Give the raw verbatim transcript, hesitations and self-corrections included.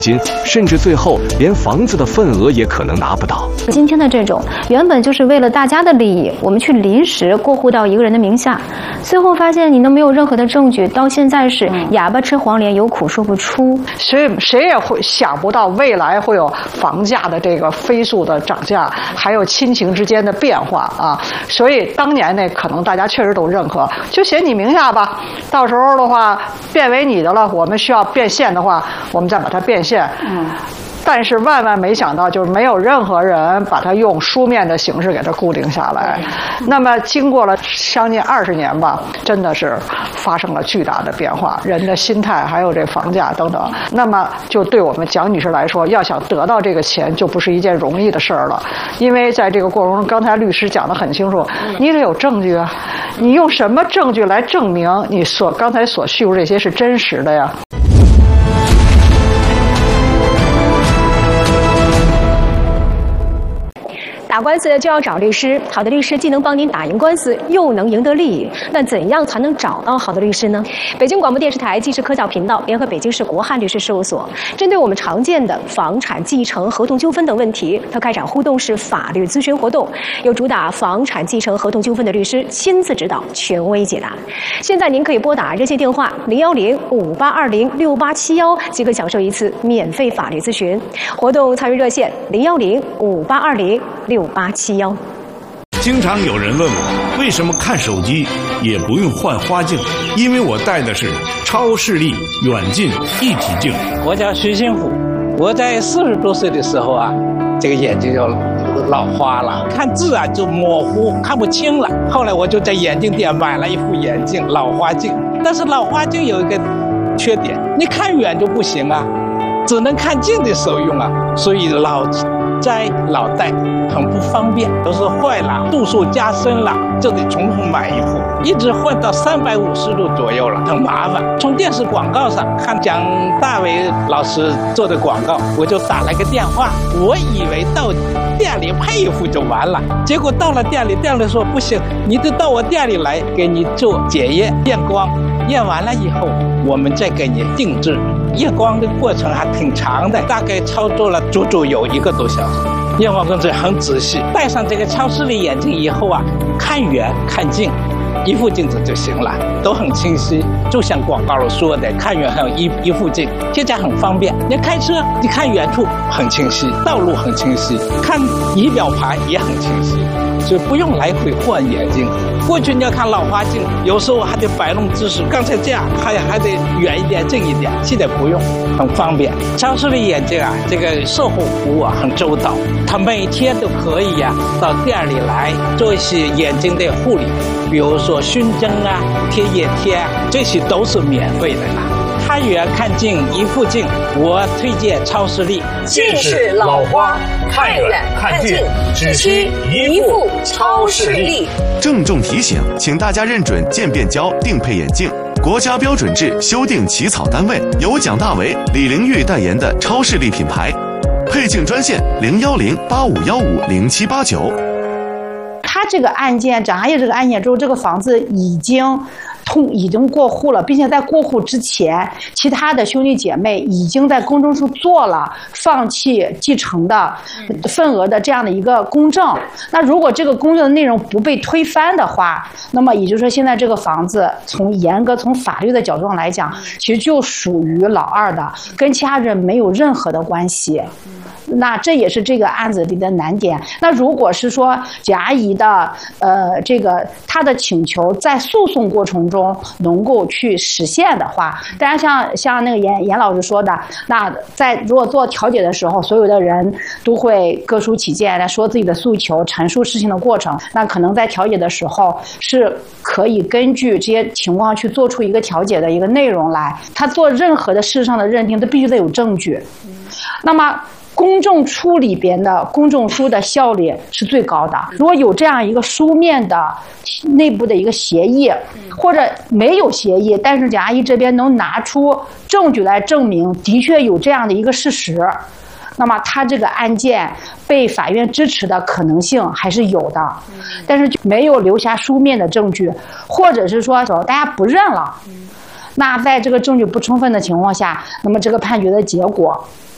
金，甚至最后连房子的份额也可能拿不到。 今天的这种原本就是为了大家的利益，我们去临时过户到一个人的名下，最后发现你都没有任何的证据，到现在是哑巴吃黄连，有苦说不出。 所以谁也会想不到未来会有房价的这个飞速的涨价，还有亲情之间的变化啊。所以当年呢，可能大家确实都认可，就写你名下吧。到时候的话变为你的了，我们需要变现的话，我们再把它变现。嗯，但是万万没想到，就是没有任何人把它用书面的形式给它固定下来。那么经过了将近二十年吧，真的是发生了巨大的变化，人的心态还有这房价等等。那么就对我们蒋女士来说，要想得到这个钱，就不是一件容易的事儿了。因为在这个过程中，刚才律师讲得很清楚，你得有证据啊，你用什么证据来证明你所刚才所叙述这些是真实的呀？ 打官司就要找律师，好的律师既能帮您打赢官司，又能赢得利益。那怎样才能找到好的律师呢？北京广播电视台纪实科教频道联合北京市国汉律师事务所，针对我们常见的房产继承、合同纠纷等问题，它开展互动式法律咨询活动，由主打房产继承合同纠纷的律师亲自指导，权威解答。现在您可以拨打热线电话零幺零五八二零六八七幺，即可享受一次免费法律咨询。活动参与热线零幺零五八二零六八七幺。 经常有人问我，为什么看手机也不用换花镜？因为我戴的是超视力远近一体镜。 我叫徐新虎，我在四十多岁的时候啊，这个眼睛就老花了，看字啊就模糊，看不清了。后来我就在眼镜店买了一副眼镜，老花镜。但是老花镜有一个缺点，你看远就不行啊，只能看近的时候用啊，所以老摘老戴很不方便，都是坏了，度数加深了，就得重复买一副，一直换到三百五十度左右了，很麻烦。从电视广告上看蒋大为老师做的广告，我就打了个电话，我以为到店里配一副就完了，结果到了店里，店里说不行，你得到我店里来给你做检验验光，验完了以后我们再给你定制。验光的过程还挺长的，大概操作了足足有一个多小时。验光工作很仔细，戴上这个超视力眼镜以后啊，看远看近一副镜子就行了，都很清晰，就像广告说的，看远还有一一副镜，现在很方便。你开车，你看远处很清晰，道路很清晰，看仪表盘也很清晰，所以不用来回换眼镜。过去你要看老花镜，有时候还得摆弄姿势，刚才这样还还得远一点、近一点，现在不用，很方便。超视力眼镜啊，这个售后服务啊很周到，他每天都可以呀、啊、到店里来做一些眼睛的护理，比如说熏蒸啊、贴眼贴啊，这些都是免费的啦。看远看近一副镜，我推荐超视力。 近视老花，看远看近，只需一副超视力。 郑重提醒，请大家认准渐变焦定配眼镜，国家标准制修订起草单位，由蒋大为、李玲玉代言的超视力品牌。配镜专线零幺零八五幺五零七八九。 他这个案件，蒋阿姨这个案件之后，这个房子已经通已经过户了，并且在过户之前，其他的兄弟姐妹已经在公证处做了放弃继承的份额的这样的一个公证。那如果这个公证的内容不被推翻的话，那么也就是说，现在这个房子从严格从法律的角度上来讲，其实就属于老二的，跟其他人没有任何的关系。那这也是这个案子里的难点。那如果是说蒋阿姨的呃这个她的请求在诉讼过程中能够去实现的话，当然像像那个严严老师说的，那在如果做调解的时候，所有的人都会各抒己见来说自己的诉求，陈述事情的过程，那可能在调解的时候是可以根据这些情况去做出一个调解的一个内容来。他做任何的事实上的认定，都必须得有证据。那么公证处里边的公证书的效率是最高的。如果有这样一个书面的内部的一个协议，或者没有协议，但是蒋阿姨这边能拿出证据来证明的确有这样的一个事实，那么他这个案件被法院支持的可能性还是有的。但是没有留下书面的证据，或者是说大家不认了，那在这个证据不充分的情况下，那么这个判决的结果